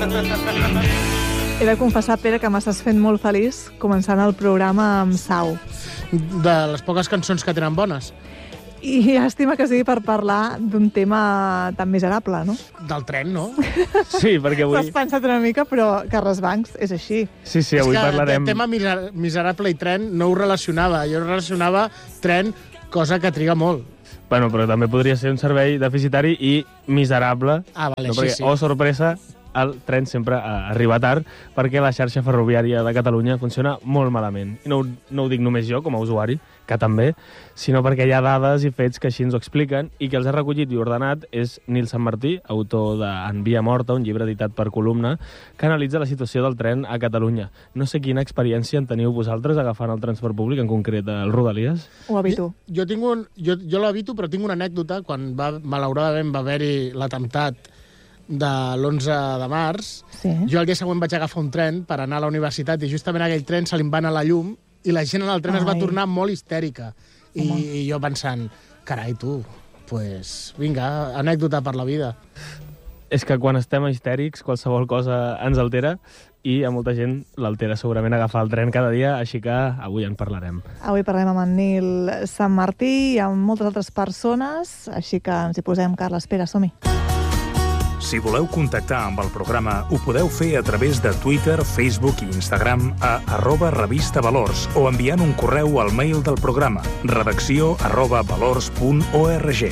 He de confessar, Pere, que m'estàs fent molt feliç començant el programa amb Sau. De les poques cançons que tenen bones. I llàstima que sigui per parlar d'un tema tan miserable, no? Del tren, no? Sí, perquè avui... T'has pensat una mica, però Carles Bancs és així. Sí, avui parlarem... És que el tema miserable i tren no ho relacionava. Jo relacionava tren, cosa que triga molt. Bueno, però també podria ser un servei deficitari i miserable. Ah, vale, no? sí, Perquè, sí. oh, sorpresa, el tren sempre arriba tard perquè la xarxa ferroviària de Catalunya funciona molt malament. I no ho dic només jo, com a usuari, que també, sinó perquè hi ha dades i fets que així ens ho expliquen i que els ha recollit i ordenat és Nil Sanmartí, autor d'En Via Morta, un llibre editat per Columna, que analitza la situació del tren a Catalunya. No sé quina experiència en teniu vosaltres agafant el transport públic, en concret el Rodalies. Ho evito. Jo l'evito, però tinc una anècdota. Quan malauradament va haver-hi l'atemptat de l'11 de març, Sí. jo el dia següent vaig agafar un tren per anar a la universitat i justament aquell tren se li va anar la llum i la gent en el tren es va tornar molt histèrica. I jo pensant, carai, tu, pues, vinga, anècdota per la vida. És que quan estem histèrics qualsevol cosa ens altera i a molta gent l'altera segurament agafar el tren cada dia, així que avui en parlarem. Avui parlem amb en Nil Sanmartí i amb moltes altres persones, així que ens hi posem. Carles, Pere, som-hi. Si voleu contactar amb el programa, ho podeu fer a través de Twitter, Facebook i Instagram a @revistavalors o enviant un correu al mail del programa redacció@valors.org.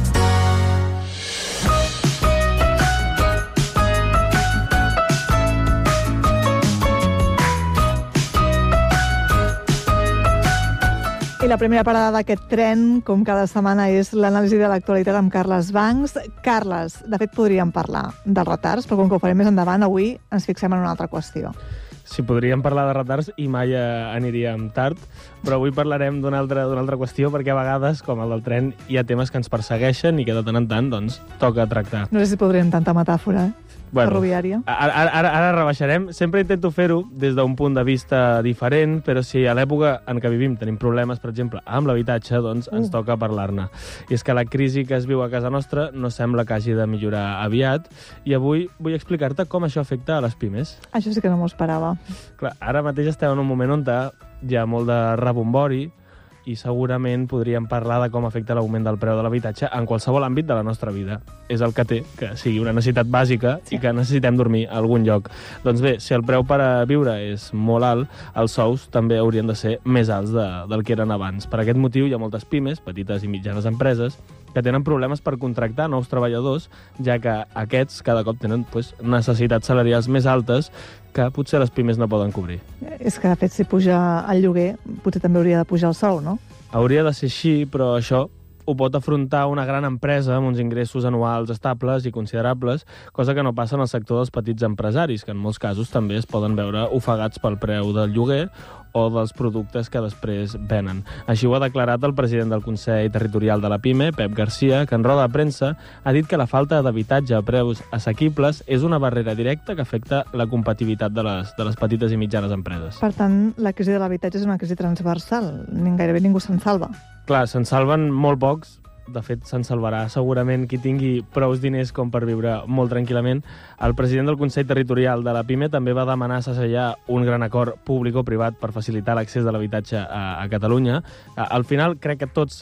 I la primera parada d'aquest tren, com cada setmana, és l'anàlisi de l'actualitat amb Carles Bancs. Carles, de fet podríem parlar dels retards, però com que ho farem més endavant, avui ens fixem en una altra qüestió. Sí, podríem parlar de retards i mai aniríem tard, però avui parlarem d'una altra qüestió, perquè a vegades, com el del tren, hi ha temes que ens persegueixen i que de tant en tant doncs, toca tractar. No sé si podríem tanta metàfora, ferroviària. Ara rebaixarem. Sempre intento fer-ho des d'un punt de vista diferent, però si a l'època en què vivim tenim problemes, per exemple, amb l'habitatge, doncs ens toca parlar-ne. I és que la crisi que es viu a casa nostra no sembla que hagi de millorar aviat, i avui vull explicar-te com això afecta a les pimes. Això sí que no m'ho esperava. Clar, ara mateix estem en un moment on hi ha molt de rebombori i segurament podríem parlar de com afecta l'augment del preu de l'habitatge en qualsevol àmbit de la nostra vida. És el que té, que sigui una necessitat bàsica i que necessitem dormir a algun lloc. Doncs bé, si el preu per a viure és molt alt, els sous també haurien de ser més alts del que eren abans. Per aquest motiu hi ha moltes pimes, petites i mitjanes empreses, que tenen problemes per contractar nous treballadors, ja que aquests cada cop tenen necessitats salarials més altes que potser les pimes no poden cobrir. És que, de fet, si puja el lloguer, potser també hauria de pujar el sou, no? Hauria de ser així, però això ho pot afrontar una gran empresa amb uns ingressos anuals estables i considerables, cosa que no passa en el sector dels petits empresaris, que en molts casos també es poden veure ofegats pel preu del lloguer o dels productes que després venen. Així ho ha declarat el president del Consell Territorial de la PIME, Pep Garcia, que en roda de premsa ha dit que la falta d'habitatge a preus assequibles és una barrera directa que afecta la competitivitat de les petites i mitjanes empreses. Per tant, la crisi de l'habitatge és una crisi transversal. Gairebé ningú se'n salva. Clar, se'n salven molt pocs. De fet, se'n salvarà segurament qui tingui prous diners com per viure molt tranquil·lament. El president del Consell Territorial de la PIME també va demanar segellar un gran acord públic o privat per facilitar l'accés de l'habitatge a Catalunya. Al final, crec que tots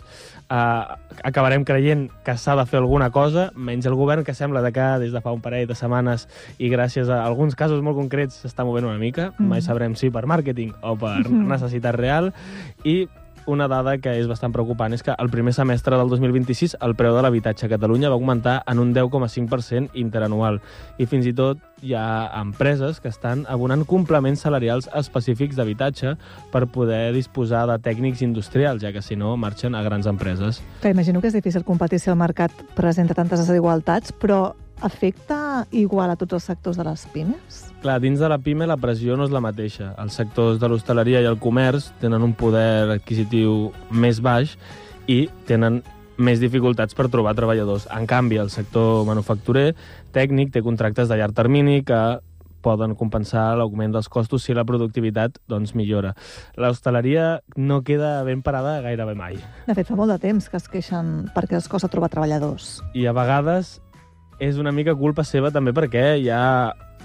acabarem creient que s'ha de fer alguna cosa, menys el govern, que sembla que des de fa un parell de setmanes i gràcies a alguns casos molt concrets s'està movent una mica. Mai sabrem si per màrqueting o per necessitat real. I una dada que és bastant preocupant és que el primer semestre del 2026 el preu de l'habitatge a Catalunya va augmentar en un 10,5% interanual. I fins i tot hi ha empreses que estan abonant complements salarials específics d'habitatge per poder disposar de tècnics industrials, ja que si no marxen a grans empreses. Que imagino que és difícil competir si el mercat presenta tantes desigualtats, però afecta igual a tots els sectors de les pimes? Clar, dins de la PIME la pressió no és la mateixa. Els sectors de l'hostaleria i el comerç tenen un poder adquisitiu més baix i tenen més dificultats per trobar treballadors. En canvi, el sector manufacturer tècnic té contractes de llarg termini que poden compensar l'augment dels costos si la productivitat millora. L'hostaleria no queda ben parada gairebé mai. De fet, fa molt de temps que es queixen perquè els costa trobar treballadors. I a vegades és una mica culpa seva també perquè hi ha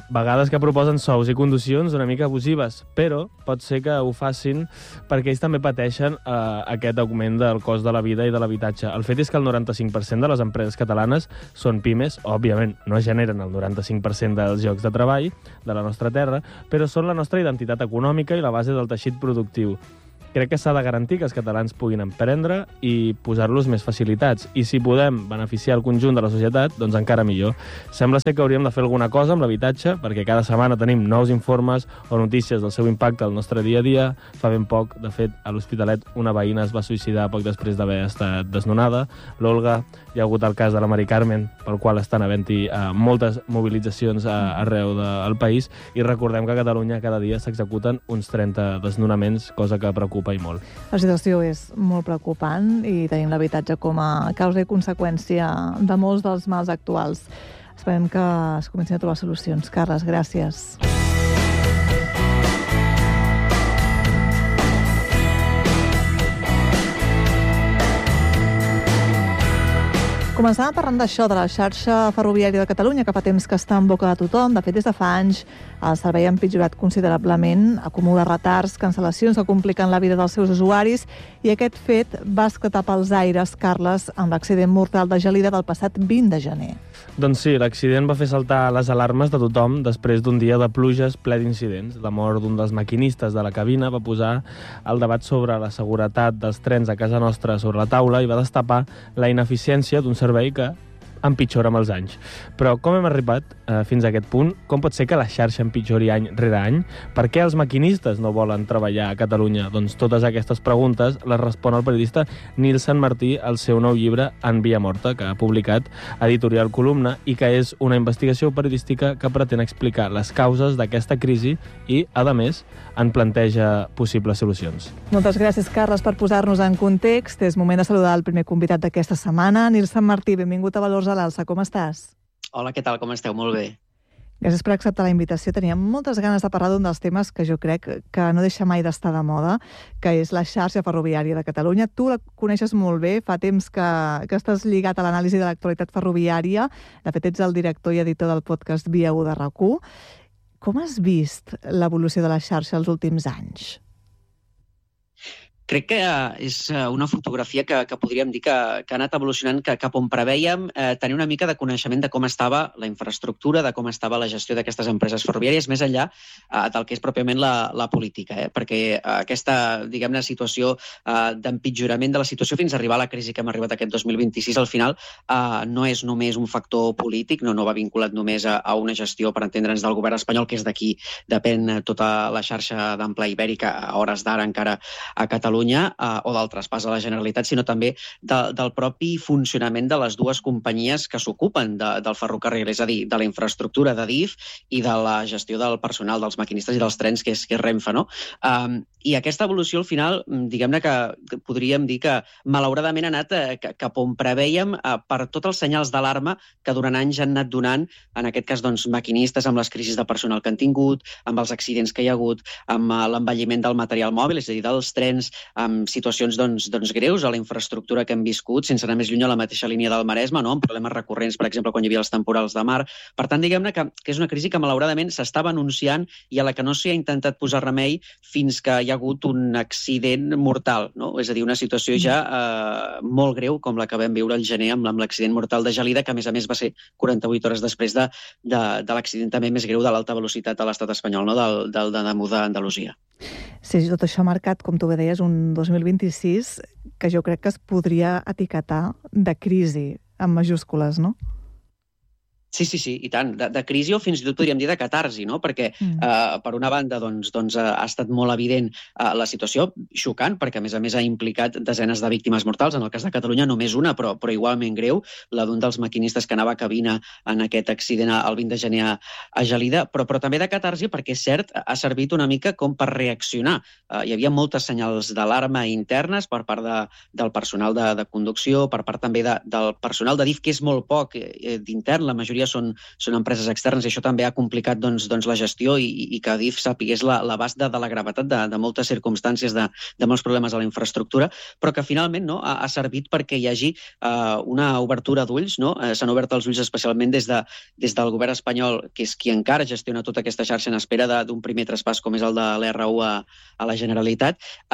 vegades que proposen sous i condicions una mica abusives, però pot ser que ho facin perquè ells també pateixen aquest augment del cost de la vida i de l'habitatge. El fet és que el 95% de les empreses catalanes són pimes, òbviament no generen el 95% dels llocs de treball de la nostra terra, però són la nostra identitat econòmica i la base del teixit productiu. Crec que s'ha de garantir que els catalans puguin emprendre i posar-los més facilitats. I si podem beneficiar el conjunt de la societat, doncs encara millor. Sembla ser que hauríem de fer alguna cosa amb l'habitatge, perquè cada setmana tenim nous informes o notícies del seu impacte al nostre dia a dia. Fa ben poc, de fet, a l'Hospitalet una veïna es va suïcidar poc després d'haver estat desnonada. L'Olga, hi ha hagut el cas de la Mari Carmen, pel qual estan havent-hi moltes mobilitzacions arreu del país, i recordem que a Catalunya cada dia s'executen uns 30 desnonaments, cosa que preocupa i molt. La situació és molt preocupant i tenim l'habitatge com a causa i conseqüència de molts dels mals actuals. Esperem que es comencin a trobar solucions. Carles, gràcies. Començàvem parlant d'això, de la xarxa ferroviària de Catalunya, que fa temps que està en boca de tothom. De fet, des de fa anys el servei ha empitjorat considerablement, acumula retards, cancel·lacions que compliquen la vida dels seus usuaris, i aquest fet va esclatar pels aires, Carles, amb l'accident mortal de Gelida del passat 20 de gener. Doncs sí, l'accident va fer saltar les alarmes de tothom després d'un dia de pluges ple d'incidents. La mort d'un dels maquinistes de la cabina va posar el debat sobre la seguretat dels trens a casa nostra sobre la taula i va destapar la ineficiència d'un servei que empitjora amb els anys. Però com hem arribat fins a aquest punt? Com pot ser que la xarxa empitjori any rere any? Per què els maquinistes no volen treballar a Catalunya? Doncs totes aquestes preguntes les respon el periodista Nil Sant Martí al seu nou llibre En via morta, que ha publicat Editorial Columna, i que és una investigació periodística que pretén explicar les causes d'aquesta crisi i, a més, en planteja possibles solucions. Moltes gràcies, Carles, per posar-nos en context. És moment de saludar el primer convidat d'aquesta setmana, Nil Sant Martí. Benvingut a Valors a l'Alça. Com estàs? Hola, què tal? Com esteu? Molt bé. Gràcies per acceptar la invitació. Teníem moltes ganes de parlar d'un dels temes que jo crec que no deixa mai d'estar de moda, que és la xarxa ferroviària de Catalunya. Tu la coneixes molt bé, fa temps que estàs lligat a l'anàlisi de l'actualitat ferroviària. De fet, ets el director i editor del podcast Via 1 de RAC1. Com has vist l'evolució de la xarxa els últims anys? Crec que és una fotografia que podríem dir que ha anat evolucionant cap on preveiem tenir una mica de coneixement de com estava la infraestructura, de com estava la gestió d'aquestes empreses ferroviàries, més enllà del que és pròpiament la política, perquè aquesta, diguem-ne, situació d'empitjorament de la situació fins a arribar a la crisi que hem arribat aquest 2026, al final no és només un factor polític, no va vinculat només a una gestió, per entendre'ns, del govern espanyol, que és d'aquí depèn tota la xarxa d'ample ibèrica, a hores d'ara encara a Catalunya, o del traspàs a la Generalitat, sinó també del propi funcionament de les dues companyies que s'ocupen del ferrocarril, és a dir, de la infraestructura d'Adif i de la gestió del personal, dels maquinistes i dels trens, que és Renfe, no? I aquesta evolució, al final, diguem-ne que podríem dir que malauradament ha anat cap on preveiem per tots els senyals d'alarma que durant anys han anat donant, en aquest cas, doncs, maquinistes amb les crisis de personal que han tingut, amb els accidents que hi ha hagut, amb l'envelliment del material mòbil, és a dir, dels trens, amb situacions doncs, greus a la infraestructura que hem viscut, sense anar més lluny a la mateixa línia del Maresme, no? Amb problemes recurrents, per exemple, quan hi havia els temporals de mar. Per tant, diguem-ne que és una crisi que malauradament s'estava anunciant i a la que no s'hi ha intentat posar remei fins que hi ha hagut un accident mortal, no? És a dir, una situació ja molt greu, com la que vam viure al gener amb l'accident mortal de Gelida, que a més va ser 48 hores després de l'accident també més greu de l'alta velocitat a l'estat espanyol, no? Del de Namur d'Andalusia. Sí, tot això ha marcat, com tu bé deies, un 2026 que jo crec que es podria etiquetar de crisi, amb majúscules, no? Sí, i tant. De crisi o fins i tot podríem dir de catarsi, no? Perquè, per una banda, doncs, ha estat molt evident la situació, xocant, perquè, a més, ha implicat desenes de víctimes mortals. En el cas de Catalunya, només una, però igualment greu, la d'un dels maquinistes que anava a cabina en aquest accident el 20 de gener a Gelida, però també de catarsi perquè, és cert, ha servit una mica com per reaccionar. Hi havia moltes senyals d'alarma internes per part del personal de conducció, per part també del personal d'Adif, que és molt poc d'intern, la majoria majoria són empreses externes, i això també ha complicat la gestió i que Adif sapigués l'abast de la gravetat de moltes circumstàncies, de molts problemes a la infraestructura, però que finalment ha servit perquè hi hagi una obertura d'ulls. S'han obert els ulls especialment des del govern espanyol, que és qui encara gestiona tota aquesta xarxa en espera d'un primer traspàs com és el de l'R1 a la Generalitat,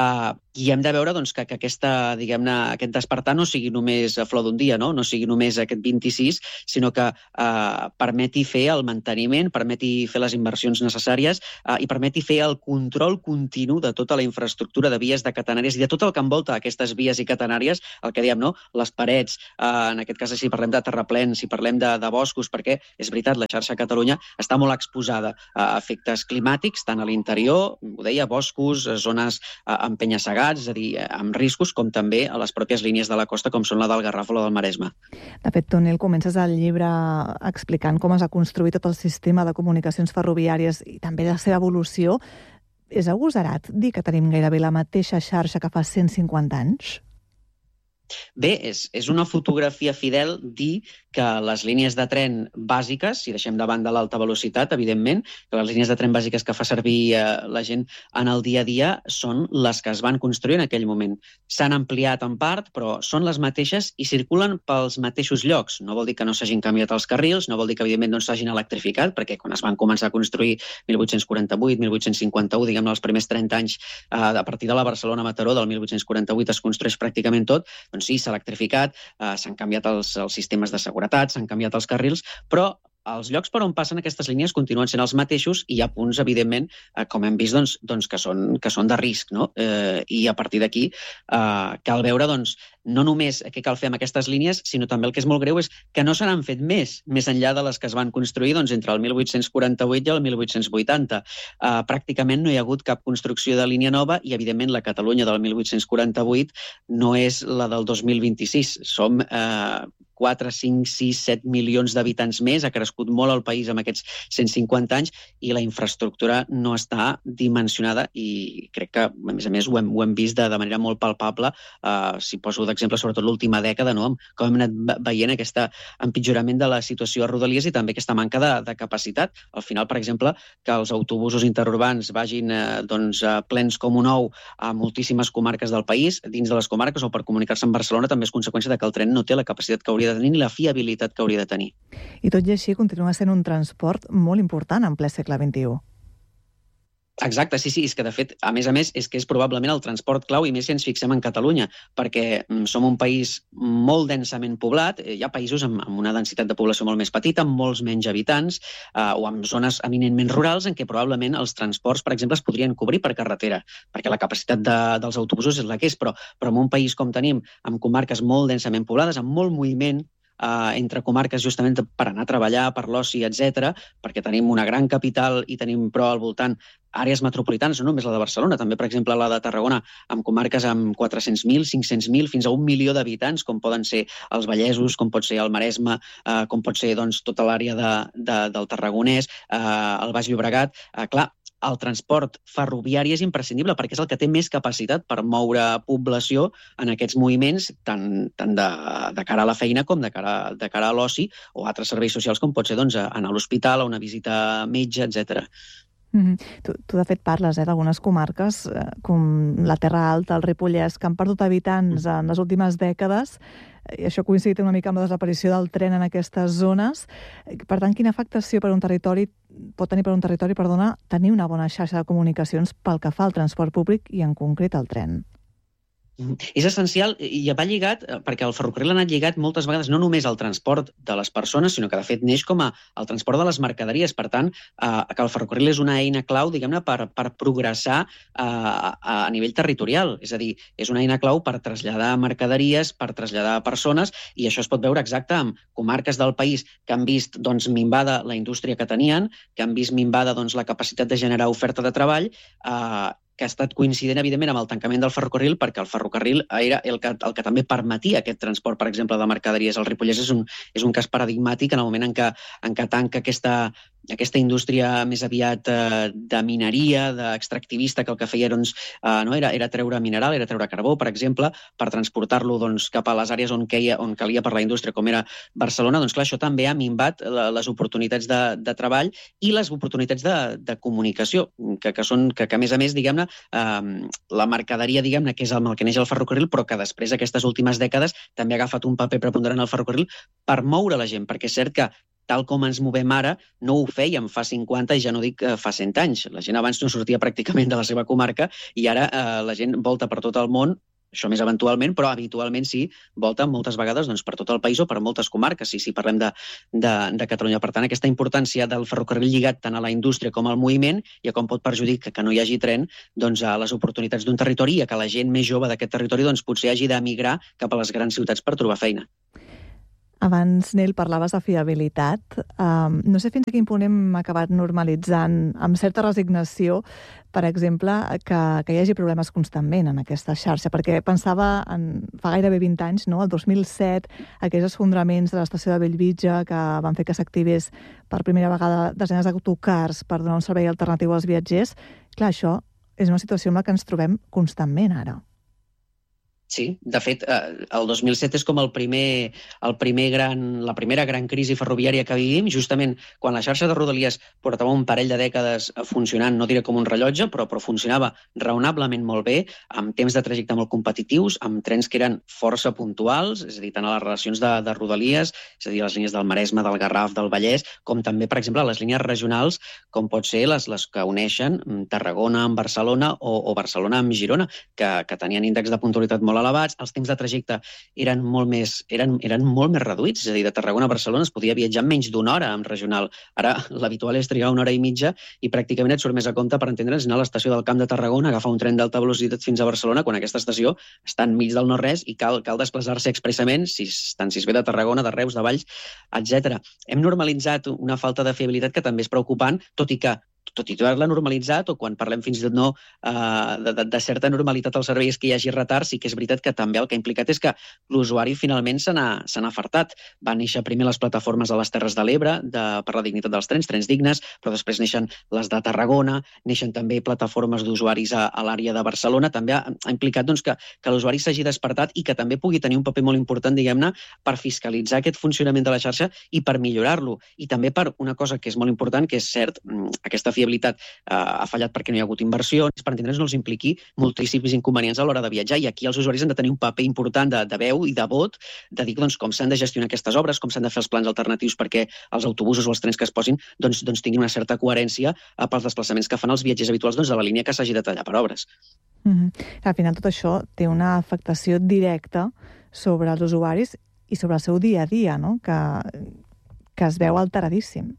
i hem de veure que aquest despertar no sigui només a flor d'un dia, no sigui només aquest 26, sinó que permeti fer el manteniment, permeti fer les inversions necessàries i permeti fer el control continu de tota la infraestructura de vies, de catenàries i de tot el que envolta aquestes vies i catenàries, el que diem, les parets, en aquest cas si parlem de terraplens, si parlem de boscos, perquè és veritat, la xarxa a Catalunya està molt exposada a efectes climàtics, tant a l'interior, ho deia, boscos, zones amb penya-segats, és a dir, amb riscos, com també a les pròpies línies de la costa, com són la del Garraf o la del Maresme. De fet, Toni, comences el llibre explicant com es va construir tot el sistema de comunicacions ferroviàries i també la seva evolució. És agosarat dir que tenim gairebé la mateixa xarxa que fa 150 anys? Bé, és una fotografia fidel dir que les línies de tren bàsiques, si deixem de banda l'alta velocitat, evidentment, que les línies de tren bàsiques que fa servir la gent en el dia a dia són les que es van construir en aquell moment. S'han ampliat en part, però són les mateixes i circulen pels mateixos llocs. No vol dir que no s'hagin canviat els carrils, no vol dir que, evidentment, no s'hagin electrificat, perquè quan es van començar a construir 1848, 1851, diguem-ne, els primers 30 anys, a partir de la Barcelona-Mataró del 1848 es construeix pràcticament tot, doncs sí, s'ha electrificat, s'han canviat els sistemes de seguretat, s'han canviat els carrils, però els llocs per on passen aquestes línies continuen sent els mateixos i hi ha punts, evidentment, com hem vist, que són de risc, no? I a partir d'aquí cal veure, no només què cal fer amb aquestes línies, sinó també el que és molt greu és que no se n'han fet més enllà de les que es van construir entre el 1848 i el 1880. Pràcticament no hi ha hagut cap construcció de línia nova i, evidentment, la Catalunya del 1848 no és la del 2026. Som 4, 5, 6, 7 milions d'habitants més, ha crescut molt el país en aquests 150 anys i la infraestructura no està dimensionada i crec que, a més, ho hem vist de manera molt palpable, si poso d'exemple sobretot l'última dècada, com hem anat veient aquest empitjorament de la situació a Rodalies i també aquesta manca de capacitat. Al final, per exemple, que els autobusos interurbans vagin plens com un ou a moltíssimes comarques del país, dins de les comarques o per comunicar-se amb Barcelona, també és conseqüència que el tren no té la capacitat que hauria de tenir ni la fiabilitat que hauria de tenir. I tot i així continua sent un transport molt important en ple segle XXI. Exacte, sí, és que de fet, a més, és que és probablement el transport clau i més si ens fixem en Catalunya, perquè som un país molt densament poblat, hi ha països amb una densitat de població molt més petita, amb molts menys habitants o amb zones eminentment rurals en què probablement els transports, per exemple, es podrien cobrir per carretera, perquè la capacitat dels autobusos és la que és, però en un país com tenim, amb comarques molt densament poblades, amb molt moviment entre comarques justament per anar a treballar, per l'oci, etc., perquè tenim una gran capital i tenim, però, al voltant àrees metropolitanes, no només la de Barcelona, també, per exemple, la de Tarragona, amb comarques amb 400.000, 500.000, fins a 1 milió d'habitants, com poden ser els Vallesos, com pot ser el Maresme, com pot ser tota l'àrea del Tarragonès, el Baix Llobregat. Clar, el transport ferroviari és imprescindible perquè és el que té més capacitat per moure població en aquests moviments, tant de cara a la feina com de cara a l'oci o altres serveis socials com pot ser anar a l'hospital, a una visita a metge, etc. Tu, de fet, parles d'algunes comarques com la Terra Alta, el Ripollès, que han perdut habitants en les últimes dècades, i això coincidit una mica amb la desaparició del tren en aquestes zones. Per tant, quina afectació pot tenir per un territori tenir una bona xarxa de comunicacions pel que fa al transport públic i, en concret, al tren? És essencial i va lligat, perquè el ferrocarril ha anat lligat moltes vegades no només al transport de les persones, sinó que de fet neix com el transport de les mercaderies. Per tant, que el ferrocarril és una eina clau, diguem-ne, per progressar a nivell territorial. És a dir, és una eina clau per traslladar mercaderies, per traslladar persones, i això es pot veure exacte amb comarques del país que han vist minvada la indústria que tenien, que han vist minvada la capacitat de generar oferta de treball, que ha estat coincident, evidentment, amb el tancament del ferrocarril, perquè el ferrocarril era el que també permetia aquest transport, per exemple, de mercaderies. El Ripollès és un cas paradigmàtic en el moment en què tanca aquesta aquesta indústria més aviat de mineria, d'extractivista, que el que feia era treure mineral, era treure carbó, per exemple, per transportar-lo cap a les àrees on calia per la indústria, com era Barcelona. Doncs clar, això també ha minvat les oportunitats de treball i les oportunitats de comunicació, que a més a més, diguem-ne, la mercaderia, diguem-ne, que és el que neix el ferrocarril, però que després, aquestes últimes dècades, també ha agafat un paper preponderant al ferrocarril per moure la gent, perquè és cert que tal com ens movem ara, no ho fèiem fa 50 i ja no dic fa 100 anys. La gent abans no sortia pràcticament de la seva comarca i ara la gent volta per tot el món, això més eventualment, però habitualment sí, volta moltes vegades per tot el país o per moltes comarques, si parlem de Catalunya. Per tant, aquesta importància del ferrocarril lligat tant a la indústria com al moviment i a com pot perjudicar que no hi hagi tren a les oportunitats d'un territori i a que la gent més jove d'aquest territori potser hagi d'emigrar cap a les grans ciutats per trobar feina. Abans, Nel, parlaves de fiabilitat. No sé fins a quin punt hem acabat normalitzant amb certa resignació, per exemple, que hi hagi problemes constantment en aquesta xarxa, perquè pensava fa gairebé 20 anys, el 2007, aquells esfondraments de l'estació de Bellvitge que van fer que s'activés per primera vegada desenes d'autocars per donar un servei alternatiu als viatgers. Clar, això és una situació en la que ens trobem constantment ara. Sí, de fet, el 2007 és com la primera gran crisi ferroviària que vivim, justament quan la xarxa de Rodalies portava un parell de dècades funcionant, no diré com un rellotge, però funcionava raonablement molt bé, amb temps de trajecte molt competitius, amb trens que eren força puntuals, és a dir, tant a les relacions de Rodalies, és a dir, les línies del Maresme, del Garraf, del Vallès, com també, per exemple, les línies regionals, com pot ser les que uneixen Tarragona amb Barcelona o Barcelona amb Girona, que tenien índexs de puntualitat molt elevats, els temps de trajecte eren molt més reduïts, és a dir, de Tarragona a Barcelona es podia viatjar en menys d'una hora amb regional. Ara l'habitual és trigar 1 hora i mitja i pràcticament et surt més a compte, per entendre'ns, anar a l'estació del Camp de Tarragona, agafar un tren d'alta velocitat fins a Barcelona, quan aquesta estació està enmig del no-res i cal desplaçar-se expressament, tant si es ve de Tarragona, de Reus, de Valls, etc. Hem normalitzat una falta de fiabilitat que també és preocupant, tot i haver-la normalitzat, o quan parlem fins i tot de certa normalitat als serveis que hi hagi retard, sí que és veritat que també el que ha implicat és que l'usuari finalment se n'ha fartat. Van néixer primer les plataformes a les Terres de l'Ebre per la dignitat dels trens dignes, però després neixen les de Tarragona, neixen també plataformes d'usuaris a l'àrea de Barcelona. També ha implicat que l'usuari s'hagi despertat i que també pugui tenir un paper molt important, diguem-ne, per fiscalitzar aquest funcionament de la xarxa i per millorar-lo. I també per una cosa que és molt important, que és cert, aquesta fiabilitat ha fallat perquè no hi ha hagut inversions, per entendre'ns no els impliqui moltíssims inconvenients a l'hora de viatjar, i aquí els usuaris han de tenir un paper important de veu i de vot, de dir com s'han de gestionar aquestes obres, com s'han de fer els plans alternatius perquè els autobusos o els trens que es posin tinguin una certa coherència pels desplaçaments que fan els viatgers habituals de la línia que s'hagi de tallar per obres. Al final tot això té una afectació directa sobre els usuaris i sobre el seu dia a dia, que es veu alteradíssim.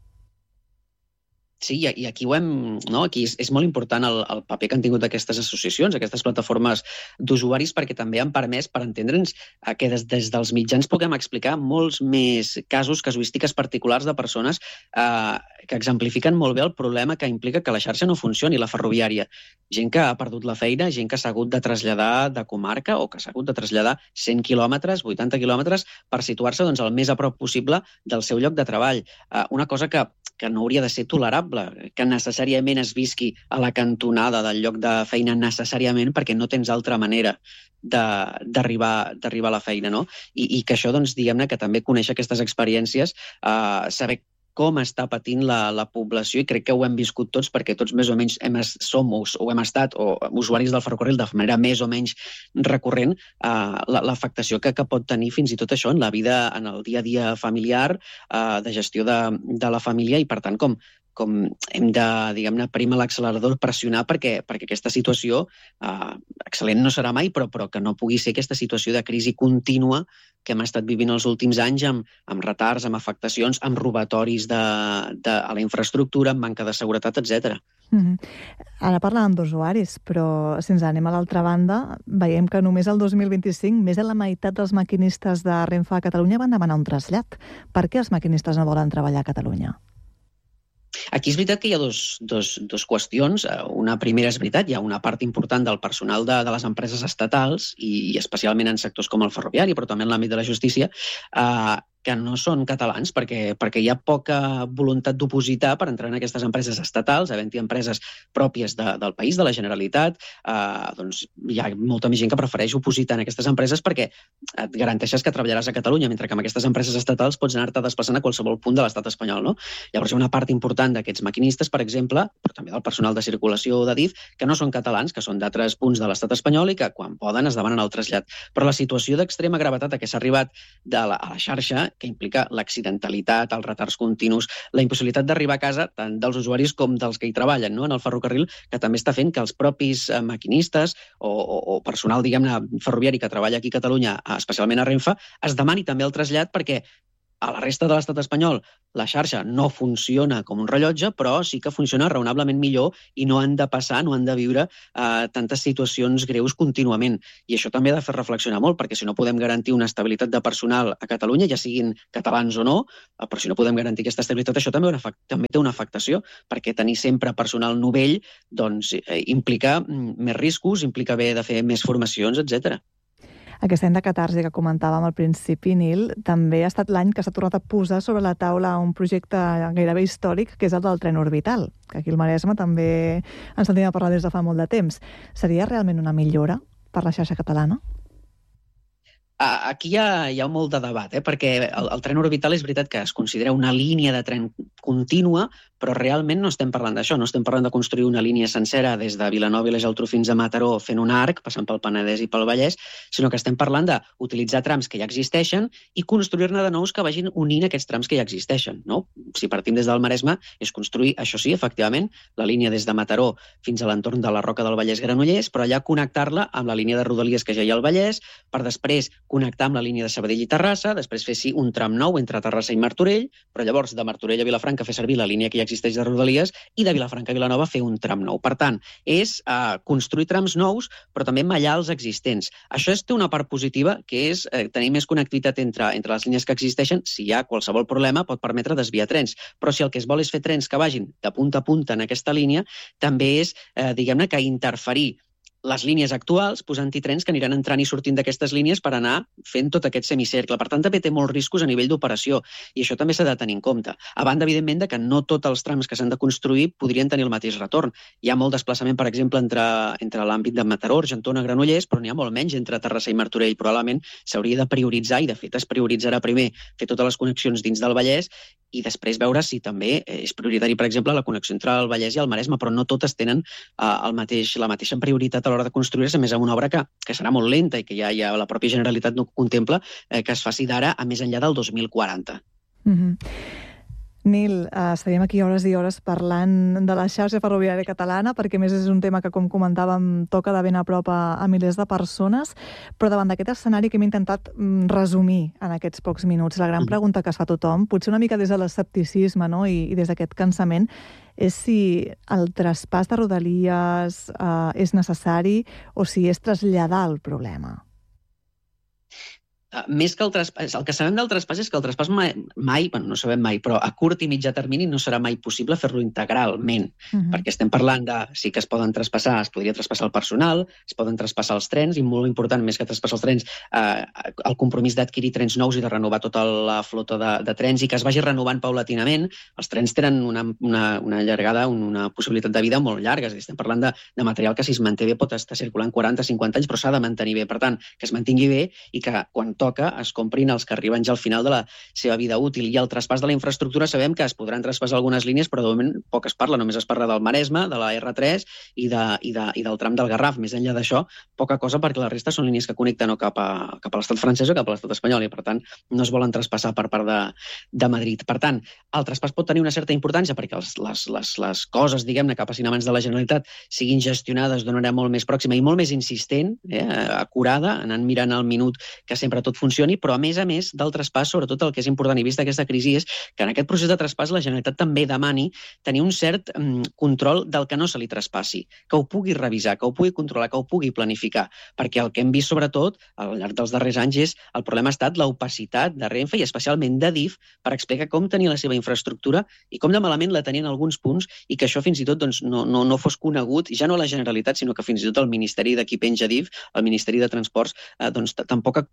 Sí, i aquí aquí és molt important el paper que han tingut aquestes associacions, aquestes plataformes d'usuaris, perquè també han permès, per entendre'ns, que des dels mitjans puguem explicar molts més casos, casuístiques particulars de persones que exemplifiquen molt bé el problema que implica que la xarxa no funcioni, la ferroviària. Gent que ha perdut la feina, gent que s'ha hagut de traslladar de comarca o que s'ha hagut de traslladar 100 quilòmetres, 80 quilòmetres per situar-se el més a prop possible del seu lloc de treball. Una cosa que no hauria de ser tolerable, que necessàriament es visqui a la cantonada del lloc de feina necessàriament, perquè no tens altra manera d'arribar a la feina, no? I que això, diguem-ne, que també conèixer aquestes experiències, saber com està patint la població, i crec que ho hem viscut tots, perquè tots més o menys som o hem estat usuaris del ferrocarril de manera més o menys recurrent, l'afectació que pot tenir fins i tot això en la vida, en el dia a dia familiar, de gestió de la família, i per tant com hem de, diguem-ne, primar l'accelerador, pressionar perquè aquesta situació excel·lent no serà mai, però que no pugui ser aquesta situació de crisi contínua que hem estat vivint els últims anys, amb retards, amb afectacions, amb robatoris a la infraestructura, amb manca de seguretat, etc. Ara parlàvem d'usuaris, però si ens anem a l'altra banda, veiem que només el 2025 més de la meitat dels maquinistes de Renfe a Catalunya van demanar un trasllat. Per què els maquinistes no volen treballar a Catalunya? Aquí és veritat que hi ha dos qüestions. Una primera és veritat, hi ha una part important del personal de les empreses estatals, i especialment en sectors com el ferroviari, però també en l'àmbit de la justícia, que no són catalans, perquè hi ha poca voluntat d'opositar per entrar en aquestes empreses estatals, havent-hi empreses pròpies del país, de la Generalitat, doncs hi ha molta més gent que prefereix opositar en aquestes empreses perquè et garanteixes que treballaràs a Catalunya, mentre que amb aquestes empreses estatals pots anar-te desplaçant a qualsevol punt de l'estat espanyol, no? Llavors hi ha una part important d'aquests maquinistes, per exemple, però també del personal de circulació de DIF, que no són catalans, que són d'altres punts de l'estat espanyol i que quan poden es demanen el trasllat. Però la situació d'extrema gravetat a què s'ha arribat a la xarxa, que implica l'accidentalitat, els retards continus, la impossibilitat d'arribar a casa tant dels usuaris com dels que hi treballen, no? En el ferrocarril, que també està fent que els propis maquinistes o personal, diguem-ne, ferroviari que treballa aquí a Catalunya, especialment a Renfe, es demani també el trasllat perquè a la resta de l'estat espanyol la xarxa no funciona com un rellotge, però sí que funciona raonablement millor i no han de passar, no han de viure tantes situacions greus contínuament. I això també ha de fer reflexionar molt, perquè si no podem garantir una estabilitat de personal a Catalunya, ja siguin catalans o no, però si no podem garantir aquesta estabilitat, això també té una afectació, perquè tenir sempre personal novell doncs, implica més riscos, implica haver de fer més formacions, etc. Aquest any de catarsi que comentàvem al principi, Nil, també ha estat l'any que s'ha tornat a posar sobre la taula un projecte gairebé històric, que és el del tren orbital, que aquí al Maresme també ens sentim a parlar des de fa molt de temps. Seria realment una millora per la xarxa catalana? Aquí hi ha molt de debat, perquè el tren orbital és veritat que es considera una línia de tren contínua, però realment no estem parlant d'això, no estem parlant de construir una línia sencera des de Vilanova i la Geltrú fins a Mataró fent un arc, passant pel Penedès i pel Vallès, sinó que estem parlant d'utilitzar trams que ja existeixen i construir-ne de nous que vagin unint aquests trams que ja existeixen, no? Si partim des del Maresme, és construir, això sí, efectivament, la línia des de Mataró fins a l'entorn de la Roca del Vallès-Granollers, però allà connectar-la amb la línia de Rodalies que ja hi ha al Vallès, per després connectar amb la línia de Sabadell i Terrassa, després fer un tram nou entre Terrassa i Martorell, però llavors de Martorell a Vilafranca fer servir la línia que ja existeix de Rodalies i de Vilafranca a Vilanova fer un tram nou. Per tant, és construir trams nous, però també mallar els existents. Això té una part positiva, que és tenir més connectivitat entre les línies que existeixen. Si hi ha qualsevol problema, pot permetre desviar trens. Però si el que es vol és fer trens que vagin de punta a punta en aquesta línia, també és, diguem-ne, que interferir les línies actuals, posant-hi trens que aniran entrant i sortint d'aquestes línies per anar fent tot aquest semicercle. Per tant, també té molts riscos a nivell d'operació i això també s'ha de tenir en compte. A banda, evidentment, que no tots els trams que s'han de construir podrien tenir el mateix retorn. Hi ha molt desplaçament, per exemple, entre l'àmbit de Mataró, Argentona, Granollers, però n'hi ha molt menys entre Terrassa i Martorell. Probablement s'hauria de prioritzar, i de fet es prioritzarà primer fer totes les connexions dins del Vallès i després veure si també és prioritari, per exemple, la connexió entre el Vallès i el Maresme, però no totes tenen la mateixa prioritat a l'hora de construir-se, a més amb una obra que serà molt lenta i que ja la pròpia Generalitat no contempla que es faci d'ara a més enllà del 2040. Nil, estaríem aquí hores i hores parlant de la xarxa ferroviària catalana, perquè més és un tema que, com comentàvem, toca de ben a prop a milers de persones, però davant d'aquest escenari que hem intentat resumir en aquests pocs minuts, la gran pregunta que es fa a tothom, potser una mica des de l'escepticisme, no? I des d'aquest cansament, és si el traspàs de Rodalies és necessari o si és traslladar el problema. Més que el traspàs, el que sabem del traspàs és que el traspàs mai, no sabem mai, però a curt i mitjà termini no serà mai possible fer-lo integralment, perquè estem parlant de sí que es poden traspassar, es podria traspassar el personal, es poden traspassar els trens, i molt important, més que traspassar els trens, el compromís d'adquirir trens nous i de renovar tota la flota de trens i que es vagi renovant paulatinament. Els trens tenen una llargada, una possibilitat de vida molt llarga, és a dir, estem parlant de material que si es manté bé pot estar circulant 40-50 anys, però s'ha de mantenir bé. Per tant, que es mantingui bé i que quan toca es comprin els que arriben ja al final de la seva vida útil. I el traspàs de la infraestructura sabem que es podran traspassar algunes línies, però de moment poc es parla, només es parla del Maresme, de la R3 i del tram del Garraf. Més enllà d'això, poca cosa, perquè la resta són línies que connecten o cap a l'estat francès o cap a l'estat espanyol i, per tant, no es volen traspassar per part de Madrid. Per tant, el traspàs pot tenir una certa importància perquè les coses, diguem-ne, que passin a mans de la Generalitat siguin gestionades d'una manera molt més pròxima i molt més insistent, acurada, anant mirant al minut que sempre tot funcioni, però a més del traspàs, sobretot el que és important i vist aquesta crisi és que en aquest procés de traspàs la Generalitat també demani tenir un cert control del que no se li traspassi, que ho pugui revisar, que ho pugui controlar, que ho pugui planificar, perquè el que hem vist sobretot al llarg dels darrers anys és el problema ha estat l'opacitat de Renfe i especialment de DIF per explicar com tenia la seva infraestructura i com de malament la tenien alguns punts i que això fins i tot no fos conegut, ja no a la Generalitat, sinó que fins i tot el Ministeri de qui penja DIF, el Ministeri de Transports, tampoc actués per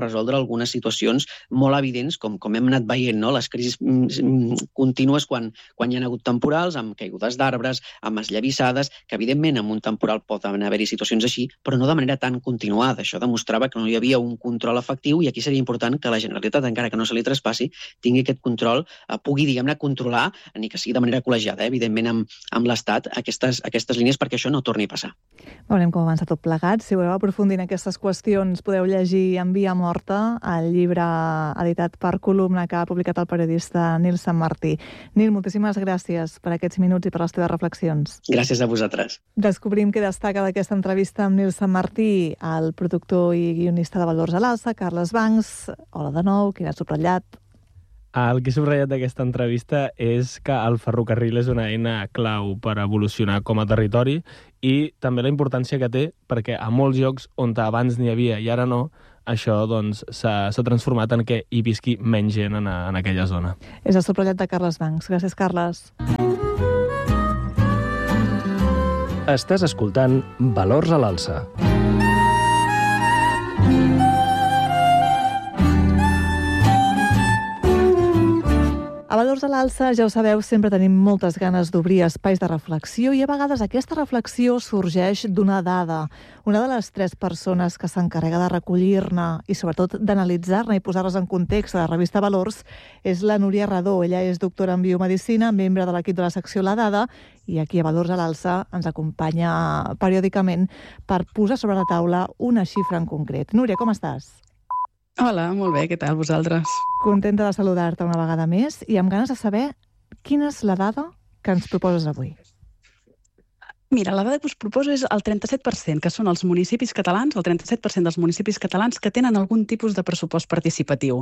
resoldre algunes situacions molt evidents, com hem anat veient, no? Les crisis contínues quan hi ha hagut temporals, amb caigudes d'arbres, amb esllavissades, que evidentment amb un temporal poden haver-hi situacions així, però no de manera tan continuada. Això demostrava que no hi havia un control efectiu, i aquí seria important que la Generalitat, encara que no se li traspassi, tingui aquest control, pugui, diguem-ne, controlar, ni que sigui de manera col·legiada, evidentment amb l'Estat, aquestes línies, perquè això no torni a passar. Veurem com avança tot plegat. Si voleu aprofundir en aquestes qüestions, podeu llegir En via morta, el llibre editat per Columna que ha publicat el periodista Nil Sanmartí. Nil, moltíssimes gràcies per aquests minuts i per les teves reflexions. Gràcies a vosaltres. Descobrim què destaca d'aquesta entrevista amb Nil Sanmartí, el productor i guionista de Valors a l'Alça, Carles Bancs. Hola de nou, quin has subratllat? El que he subratllat d'aquesta entrevista és que el ferrocarril és una eina clau per evolucionar com a territori i també la importància que té perquè a molts llocs on abans n'hi havia i ara no, això doncs s'ha transformat en que hi visqui menys gent en aquella zona. És el subratllat de Carles Bancs. Gràcies, Carles. Estàs escoltant Valors a l'Alça. A Valors a l'Alça, ja ho sabeu, sempre tenim moltes ganes d'obrir espais de reflexió i a vegades aquesta reflexió sorgeix d'una dada. Una de les 3 persones que s'encarrega de recollir-ne i sobretot d'analitzar-ne i posar-les en context a la revista Valors és la Núria Redó. Ella és doctora en biomedicina, membre de l'equip de la secció La Dada, i aquí a Valors a l'Alça ens acompanya periòdicament per posar sobre la taula una xifra en concret. Núria, com estàs? Hola, molt bé, què tal vosaltres? Contenta de saludar-te una vegada més i amb ganes de saber quina és la dada que ens proposes avui. Mira, la dada que us proposo és el 37%, que són els municipis catalans, el 37% dels municipis catalans que tenen algun tipus de pressupost participatiu.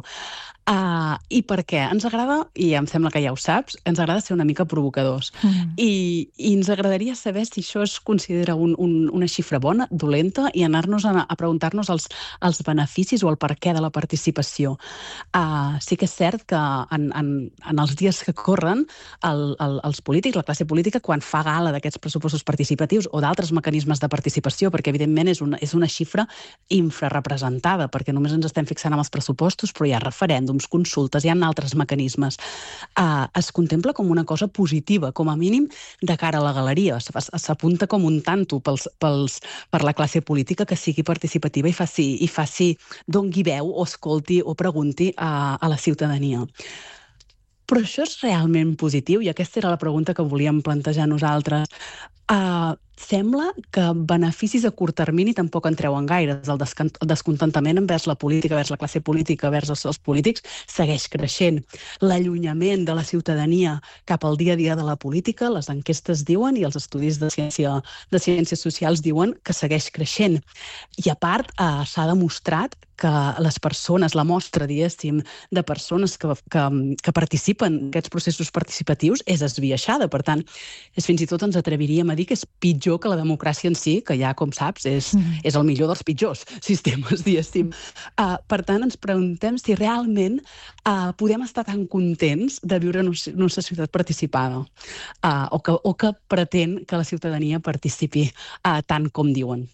I per què? Ens agrada, i em sembla que ja ho saps, ens agrada ser una mica provocadors. I ens agradaria saber si això es considera una xifra bona, dolenta, i anar-nos a preguntar-nos els beneficis o el per què de la participació. Sí que és cert que en els dies que corren, els polítics, la classe política, quan fa gala d'aquests pressupostos participatius o d'altres mecanismes de participació, perquè evidentment és una xifra infrarrepresentada, perquè només ens estem fixant en els pressupostos, però hi ha referèndums, consultes, hi ha altres mecanismes. Es contempla com una cosa positiva, com a mínim, de cara a la galeria. S'apunta com un tanto per la classe política que sigui participativa i faci doni veu o escolti o pregunti a la ciutadania. Però això és realment positiu? I aquesta era la pregunta que volíem plantejar nosaltres. Sembla que beneficis a curt termini tampoc en treuen gaire. El descontentament envers la política, envers la classe política, envers els polítics, segueix creixent. L'allunyament de la ciutadania cap al dia a dia de la política, les enquestes diuen, i els estudis de ciències socials diuen que segueix creixent. I a part, s'ha demostrat que les persones, la mostra, diguéssim, de persones que participen en aquests processos participatius és esbiaixada. Per tant, fins i tot ens atreviríem a dir que és pitjor que la democràcia en si, que ja, com saps, és el millor dels pitjors sistemes, diguéssim. Per tant, ens preguntem si realment podem estar tan contents de viure en una societat participada o que pretén que la ciutadania participi tant com diuen.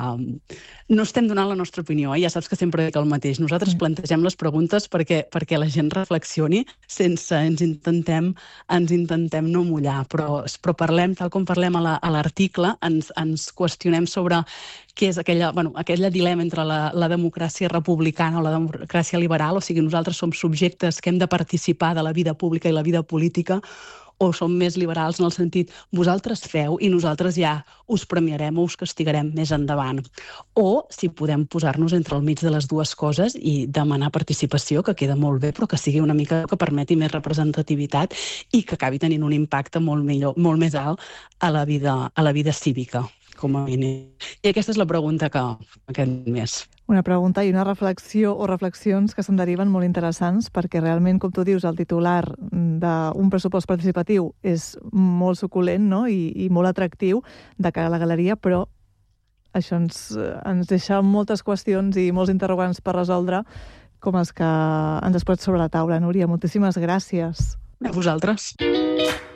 No estem donant la nostra opinió, ja saps que sempre dic el mateix. Nosaltres plantegem les preguntes perquè la gent reflexioni sense ens intentem no mullar, però parlem, tal com parlem a l'article, ens qüestionem sobre què és aquella dilema entre la democràcia republicana o la democràcia liberal, o sigui, nosaltres som subjectes que hem de participar de la vida pública i la vida política, o som més liberals en el sentit vosaltres feu i nosaltres ja us premiarem o us castigarem més endavant. O si podem posar-nos entre el mig de les dues coses i demanar participació, que queda molt bé, però que sigui una mica que permeti més representativitat i que acabi tenint un impacte molt més alt a la vida cívica, com a mínim. I aquesta és la pregunta que aquest mes. Una pregunta i una reflexió o reflexions que se'n deriven molt interessants, perquè realment, com tu dius, el titular d'un pressupost participatiu és molt suculent, no? I molt atractiu de cara a la galeria, però això ens deixa moltes qüestions i molts interrogants per resoldre, com els que ens has posat sobre la taula. Núria, moltíssimes gràcies. A vosaltres.